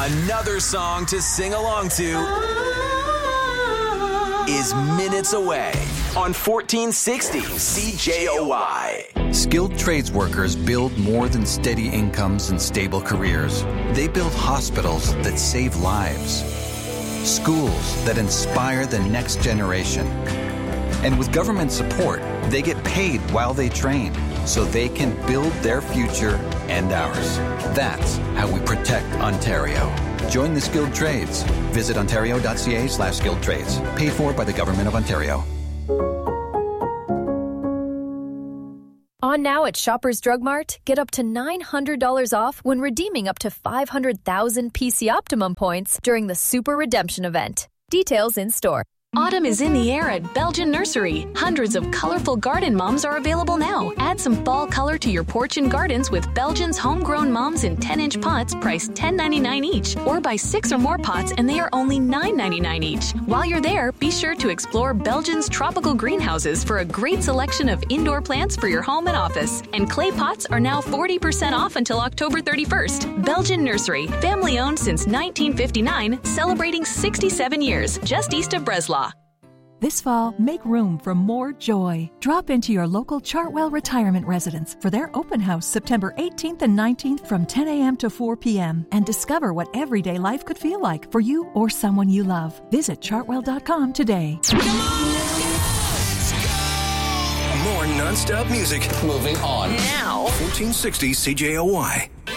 Another song to sing along to is Minutes Away on 1460 CJOY. Skilled trades workers build more than steady incomes and stable careers. They build hospitals that save lives, schools that inspire the next generation. And with government support, they get paid while they train so they can build their future and ours. That's how we protect Ontario. Join the skilled trades. Visit ontario.ca/skilled trades. Paid for by the Government of Ontario. On now at Shoppers Drug Mart, get up to $900 off when redeeming up to 500,000 PC Optimum points during the Super Redemption event. Details in store. Autumn is in the air at Belgian Nursery. Hundreds of colorful garden mums are available now. Add some fall color to your porch and gardens with Belgian's homegrown mums in 10-inch pots priced $10.99 each. Or buy 6 or more pots and they are only $9.99 each. While you're there, be sure to explore Belgian's tropical greenhouses for a great selection of indoor plants for your home and office. And clay pots are now 40% off until October 31st. Belgian Nursery, family owned since 1959, celebrating 67 years, just east of Breslau. This fall, make room for more joy. Drop into your local Chartwell Retirement Residence for their open house September 18th and 19th from 10 a.m. to 4 p.m. and discover what everyday life could feel like for you or someone you love. Visit chartwell.com today. More non-stop music. Moving on Now. 1460 CJOY.